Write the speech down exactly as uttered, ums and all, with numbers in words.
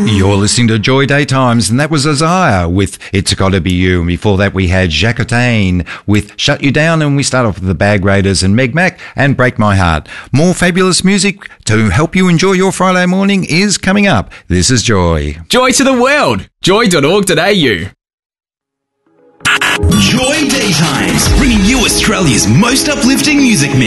You're listening to Joy Daytimes, and that was Isaiah with It's Gotta Be You. And before that, we had Jacqueline with Shut You Down, and we start off with the Bag Raiders and Meg Mac and Break My Heart. More fabulous music to help you enjoy your Friday morning is coming up. This is Joy. Joy to the world. joy dot org dot a u. Joy Daytimes, bringing you Australia's most uplifting music mix.